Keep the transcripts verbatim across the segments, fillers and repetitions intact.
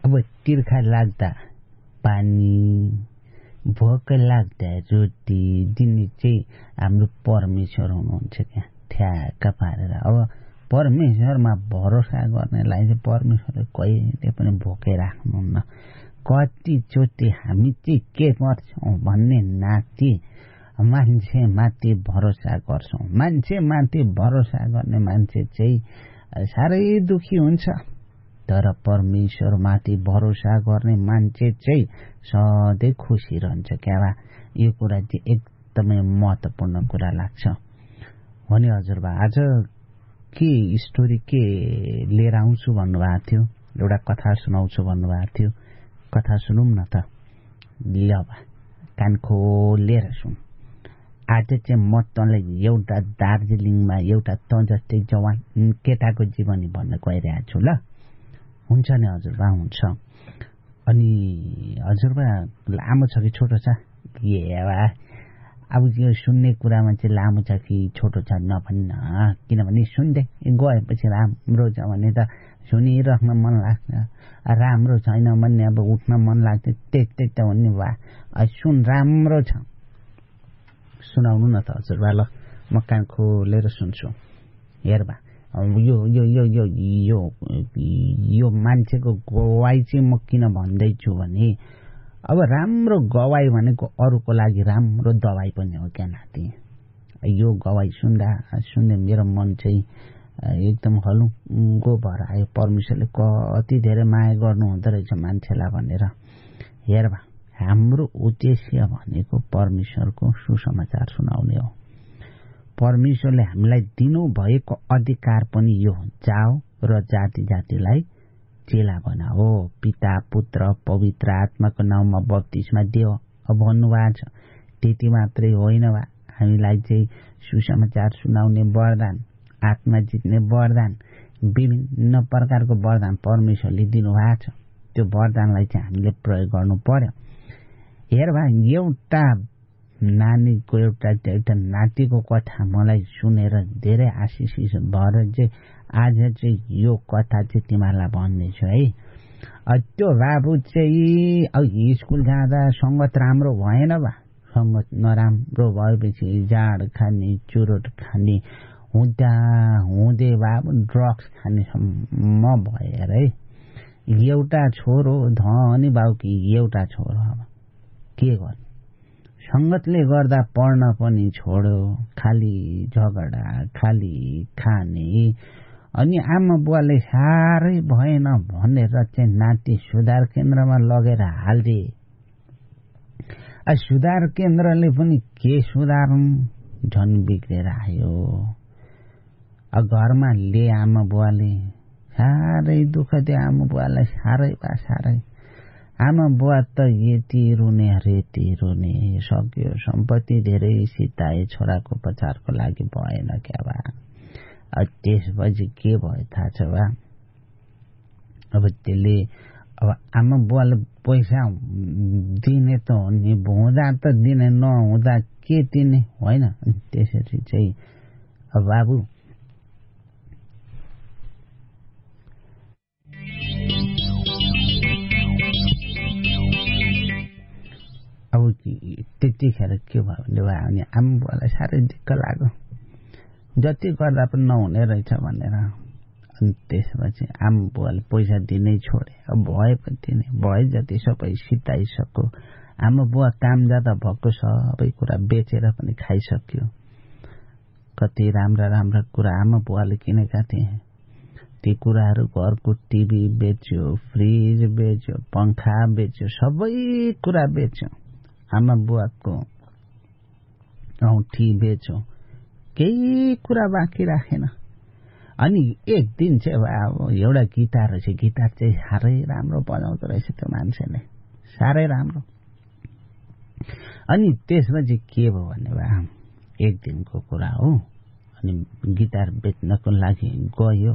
अब तिर्खा लाग्दा पानी, भोक लाग्दा रोटी दिने चाहिँ हाम्रो परमेश्वर हुनुहुन्छ क्या, ठ्याक्क पारेर। अब परमेश्वरमा भरोसा गर्नेलाई चाहिँ परमेश्वरले कहिले पनि भोकै राख्नुहुन्न। कतिचोटि हामी चाहिँ के गर्छौँ भन्ने नाति मान्छेमाथि भरोसा गर्छौँ। मान्छेमाथि भरोसा गर्ने मान्छे चाहिँ साह्रै दुखी हुन्छ, तर परमेश्वरमाथि भरोसा गर्ने मान्छे चाहिँ सधैँ खुसी रहन्छ क्या। यो कुरा चाहिँ एकदमै महत्त्वपूर्ण कुरा लाग्छ। भने हजुरबा आज के स्टोरी के लिएर आउँछु भन्नुभएको थियो, एउटा कथा सुनाउँछु भन्नुभएको थियो। कथा सुनौँ न त। ल कान खोलेर सुन। आज चाहिँ म तँलाई एउटा दार्जिलिङमा एउटा तँ जस्तै जवान केटाको जीवनी भन्न गइरहेको छु। ल हुन्छ नि हजुरबा, हुन्छ। अनि हजुरबा लामो छ कि छोटो छ? ए बा अब यो सुन्ने कुरामा चाहिँ लामो छ कि छोटो छ नभन्न, किनभने सुन्दै गएपछि राम्रो छ भने त सुनिराख्न मन लाग्छ, राम्रो छैन भने अब उठ्न मन लाग्छ, त्यस्तै त हो नि बा। सुन, राम्रो छ, सुनाउनु न त हजुरबा। ल म कान खोलेर सुन्छु। हेर बा, यो यो यो यो यो यो मान्छेको गवाई चाहिँ म किन भन्दैछु भने अब राम्रो गवाई भनेको अरूको लागि राम्रो दबाई पनि हो क्या नाति। यो गवाई सुन्दा सुन्दै मेरो मन चाहिँ एकदम हलुङ्गो भएर आयो। परमेश्वरले कति धेरै माया गर्नु हुँदो रहेछ मान्छेलाई भनेर। हेर बा, हाम्रो उद्देश्य भनेको परमेश्वरको सुसमाचार सुनाउने हो। परमेश्वरले हामीलाई दिनु भएको अधिकार पनि यो, जाओ र जाति जातिलाई चेला बनाओ, पिता पुत्र पवित्र आत्माको नाउँमा बप्तिस्मा दियो भन्नुभएको छ। त्यति मात्रै होइन बा, हामीलाई चाहिँ सुसमाचार सुनाउने वरदान, आत्मा जित्ने वरदान, विभिन्न प्रकारको वरदान परमेश्वरले दिनुभएको छ। त्यो वरदानलाई चाहिँ हामीले प्रयोग गर्नु पर्यो। हेर बा, एउटा नानीको एउटा एउटा नातिको कथा मलाई सुनेर धेरै आशिष भएर चाहिँ आज चाहिँ यो कथा चाहिँ तिमीहरूलाई भन्दैछु है। त्यो बाबु चाहिँ अब स्कुल जाँदा सङ्गत राम्रो भएन बा। सङ्गत नराम्रो भएपछि जाँड खाने, चुरोट खाने हुँदा हुँदै बाबु ड्रग्स खानेसम्म भएर है। एउटा छोरो धनी बाबु कि एउटा छोरो अब के गर्नु, सङ्गतले गर्दा पढ्न पनि छोड्यो, खाली झगडा, खाली खाने। अनि आमा बुवाले साह्रै भएन भनेर चाहिँ नाति सुधार केन्द्रमा लगेर हालिदिए। सुधार केन्द्रले पनि के सुधार्नु, झन् बिग्रेर आयो। घरमा ले आमा बुवाले साह्रै दुःख दियो, आमा बुवालाई साह्रै बा साह्रै। आमा बुवा त यति रुने रेती रुने, सक्यो सम्पत्ति धेरै सिताए, छोराको उपचारको लागि भएन क्या बा। त्यसपछि के भयो थाहा छ बा? अब त्यसले अब आमा बुवाले पैसा दिने त हो नि, हुँदा त दिने, नहुँदा के दिने होइन। त्यसरी चाहिँ अब बाबु अब त्यतिखेर के भयो भने आमा बुवालाई साह्रै दिक्क लाग्यो, जति गर्दा पनि नहुने रहेछ भनेर। अनि त्यसपछि आमा बुवाले पैसा दिनै छोडे। अब भए पनि दिने, भए जति सबै सिताइसक्यो। आमा बुवा काम जाँदा भएको सबै कुरा बेचेर पनि खाइसक्यो। कति राम्रा राम्रा कुरा आमा बुवाले किनेका थिए, ती कुराहरू घरको टिभी बेच्यो, फ्रिज बेच्यो, पंखा बेच्यो, सबै कुरा बेच्यो। आमा बुवाको औँठी बेच्यो, केही कुरा बाँकी राखेन। अनि एक दिन चाहिँ एउटा गिटार रहेछ, गिटार चाहिँ साह्रै राम्रो बजाउँदो रहेछ त्यो मान्छेले, साह्रै राम्रो। अनि त्यसपछि के भयो भने बा, एक दिनको कुरा हो। अनि गिटार बेच्नको लागि गयो।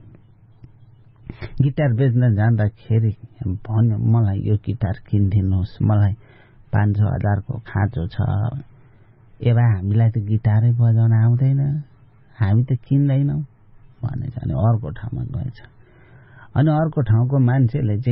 गिटार बेच्न जाँदाखेरि भन्यो मलाई यो गिटार किनिदिनुहोस्, मलाई पाँच छ हजारको खाँचो छ। ए बा हामीलाई त गिटारै बजाउन आउँदैन, हामी त किन्दैनौँ भनेछ। अनि अर्को ठाउँमा गएछ। अनि अर्को ठाउँको मान्छेले चाहिँ